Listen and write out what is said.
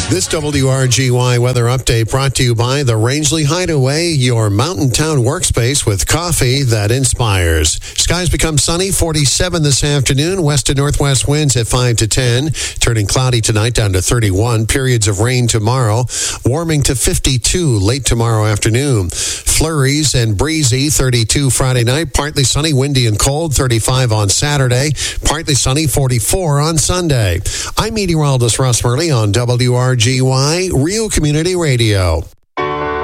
This WRGY weather update brought to you by the Rangeley Hideaway, your mountain town workspace with coffee that inspires. Skies become sunny, 47 this afternoon. West to northwest winds at 5 to 10. Turning cloudy tonight down to 31. Periods of rain tomorrow. Warming to 52 late tomorrow afternoon. Flurries and breezy, 32 Friday night. Partly sunny, windy and cold, 35 on Saturday. Partly sunny, 44 on Sunday. I'm meteorologist Russ Murley on WRGY Real Community Radio.